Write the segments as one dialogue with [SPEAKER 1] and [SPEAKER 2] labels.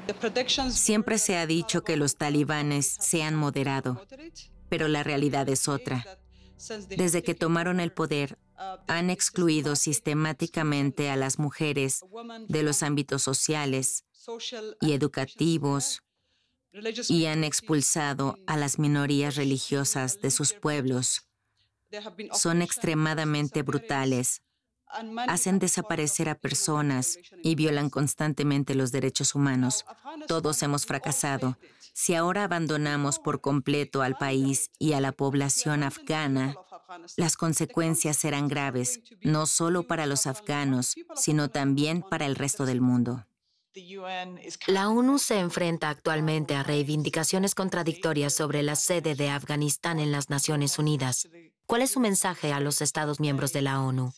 [SPEAKER 1] Siempre se ha dicho que los talibanes se han moderado, pero la realidad es otra. Desde que tomaron el poder, han excluido sistemáticamente a las mujeres de los ámbitos sociales y educativos y han expulsado a las minorías religiosas de sus pueblos. Son extremadamente brutales. Hacen desaparecer a personas y violan constantemente los derechos humanos. Todos hemos fracasado. Si ahora abandonamos por completo al país y a la población afgana, las consecuencias serán graves, no solo para los afganos, sino también para el resto del mundo.
[SPEAKER 2] La ONU se enfrenta actualmente a reivindicaciones contradictorias sobre la sede de Afganistán en las Naciones Unidas. ¿Cuál es su mensaje a los Estados miembros de la ONU?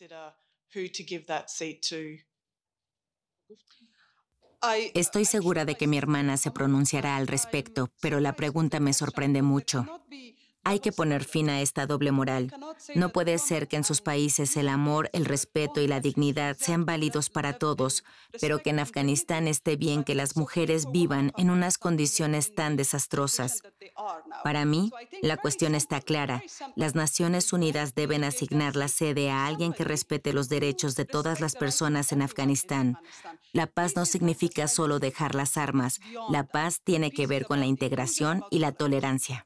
[SPEAKER 1] Estoy segura de que mi hermana se pronunciará al respecto, pero la pregunta me sorprende mucho. Hay que poner fin a esta doble moral. No puede ser que en sus países el amor, el respeto y la dignidad sean válidos para todos, pero que en Afganistán esté bien que las mujeres vivan en unas condiciones tan desastrosas. Para mí, la cuestión está clara. Las Naciones Unidas deben asignar la sede a alguien que respete los derechos de todas las personas en Afganistán. La paz no significa solo dejar las armas. La paz tiene que ver con la integración y la tolerancia.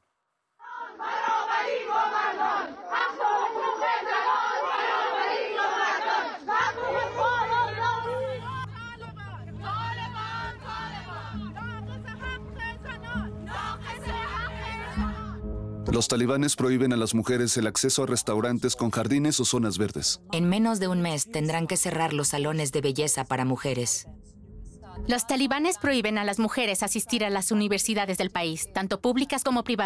[SPEAKER 3] Los talibanes prohíben a las mujeres el acceso a restaurantes con jardines o zonas verdes.
[SPEAKER 4] En menos de un mes tendrán que cerrar los salones de belleza para mujeres.
[SPEAKER 5] Los talibanes prohíben a las mujeres asistir a las universidades del país, tanto públicas como privadas.